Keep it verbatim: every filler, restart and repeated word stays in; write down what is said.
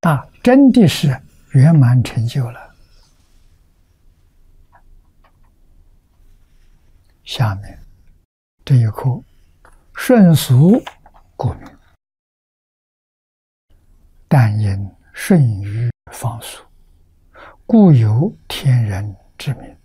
啊，真的是圆满成就了。下面这一课，顺俗故名，但因顺于放俗，故有天人之名。